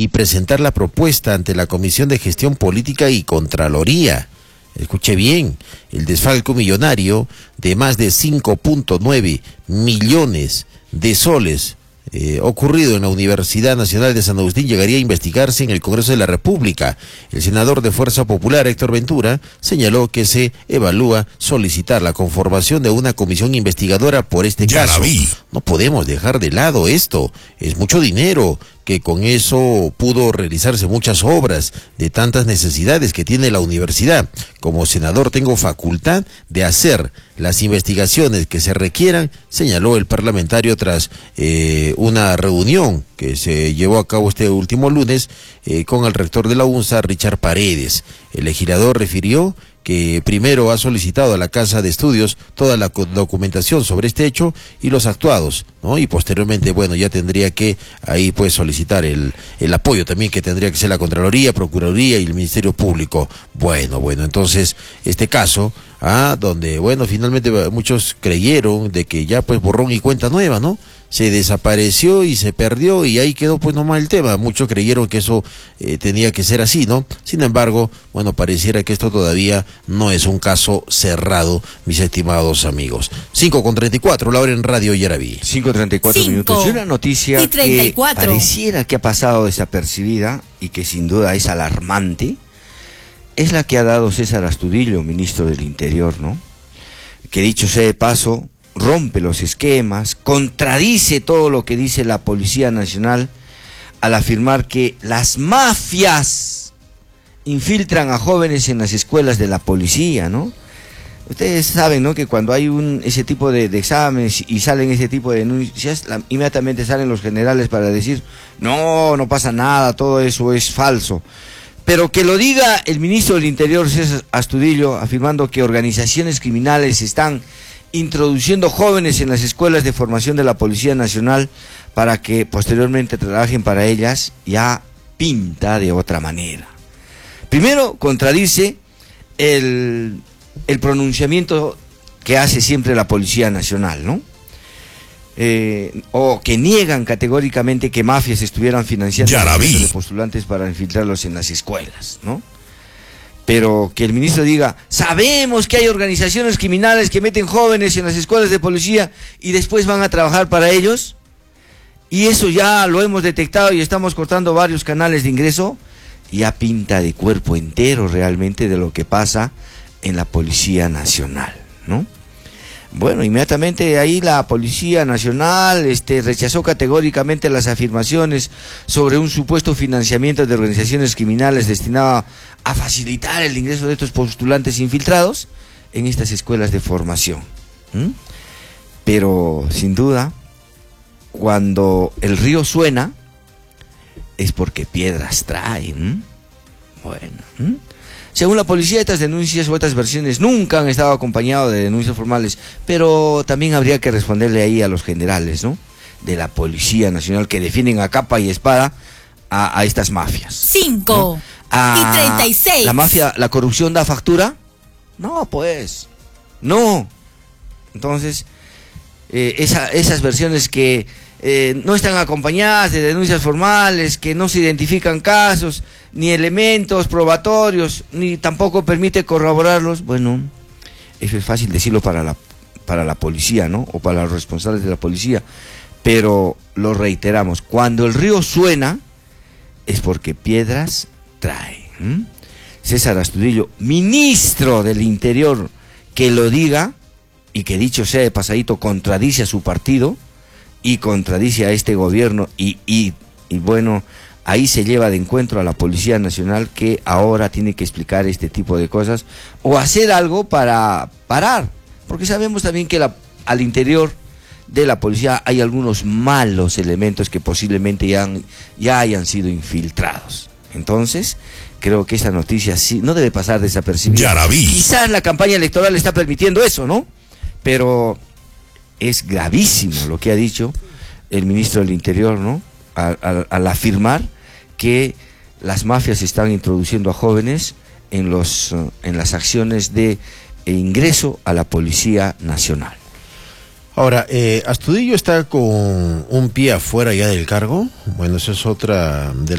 y presentar la propuesta ante la Comisión de Gestión Política y Contraloría. Escuche bien, el desfalco millonario de más de 5.9 millones de soles ocurrido en la Universidad Nacional de San Agustín llegaría a investigarse en el Congreso de la República. El senador de Fuerza Popular, Héctor Ventura, señaló que se evalúa solicitar la conformación de una comisión investigadora por este caso. No podemos dejar de lado esto, es mucho dinero, que con eso pudo realizarse muchas obras de tantas necesidades que tiene la universidad. Como senador tengo facultad de hacer las investigaciones que se requieran, señaló el parlamentario tras una reunión que se llevó a cabo este último lunes con el rector de la UNSA, Richard Paredes. El legislador refirió que primero ha solicitado a la Casa de Estudios toda la documentación sobre este hecho y los actuados, ¿no? Y posteriormente, bueno, ya tendría que ahí pues solicitar el apoyo también que tendría que ser la Contraloría, Procuraduría y el Ministerio Público. Bueno, entonces, este caso, donde, bueno, finalmente muchos creyeron de que ya pues borrón y cuenta nueva, ¿no? Se desapareció y se perdió y ahí quedó pues nomás el tema. Muchos creyeron que eso tenía que ser así, ¿no? Sin embargo, bueno, pareciera que esto todavía no es un caso cerrado, mis estimados amigos. 5:34, la hora en Radio Yaraví. 5:34 minutos. Y una noticia que pareciera que ha pasado desapercibida y que sin duda es alarmante, es la que ha dado César Astudillo, ministro del Interior, ¿no? Que dicho sea de paso, rompe los esquemas, contradice todo lo que dice la Policía Nacional al afirmar que las mafias infiltran a jóvenes en las escuelas de la policía, ¿no? Ustedes saben, ¿no?, que cuando hay ese tipo de exámenes y salen ese tipo de denuncias, inmediatamente salen los generales para decir, no pasa nada, todo eso es falso. Pero que lo diga el ministro del Interior, César Astudillo, afirmando que organizaciones criminales están introduciendo jóvenes en las escuelas de formación de la Policía Nacional para que posteriormente trabajen para ellas, ya pinta de otra manera. Primero, contradice el pronunciamiento que hace siempre la Policía Nacional, ¿no? O que niegan categóricamente que mafias estuvieran financiando a los postulantes para infiltrarlos en las escuelas, ¿no? Pero que el ministro diga, sabemos que hay organizaciones criminales que meten jóvenes en las escuelas de policía y después van a trabajar para ellos, y eso ya lo hemos detectado y estamos cortando varios canales de ingreso, ya pinta de cuerpo entero realmente de lo que pasa en la Policía Nacional, ¿no? Bueno, inmediatamente ahí la Policía Nacional rechazó categóricamente las afirmaciones sobre un supuesto financiamiento de organizaciones criminales destinado a facilitar el ingreso de estos postulantes infiltrados en estas escuelas de formación. Pero, sin duda, cuando el río suena, es porque piedras trae. Bueno, según la policía, estas denuncias o estas versiones nunca han estado acompañadas de denuncias formales, pero también habría que responderle ahí a los generales, ¿no?, de la Policía Nacional, que defienden a capa y espada a estas mafias. 5:36. ¿La mafia, la corrupción da factura? No, pues, no. Entonces, esas versiones que no están acompañadas de denuncias formales, que no se identifican casos, ni elementos probatorios, ni tampoco permite corroborarlos, bueno, eso es fácil decirlo para la policía, ¿no?, o para los responsables de la policía, pero lo reiteramos, cuando el río suena, es porque piedras trae. César Astudillo, ministro del Interior, que lo diga, y que dicho sea de pasadito, contradice a su partido, y contradice a este gobierno, y bueno, ahí se lleva de encuentro a la Policía Nacional, que ahora tiene que explicar este tipo de cosas, o hacer algo para parar, porque sabemos también que al interior de la policía hay algunos malos elementos que posiblemente ya hayan sido infiltrados. Entonces, creo que esta noticia sí no debe pasar desapercibida. Quizás la campaña electoral está permitiendo eso, ¿no? Pero es gravísimo lo que ha dicho el ministro del Interior, ¿no?, al afirmar que las mafias están introduciendo a jóvenes en las acciones de ingreso a la Policía Nacional. Ahora, Astudillo está con un pie afuera ya del cargo. Bueno, eso es otra de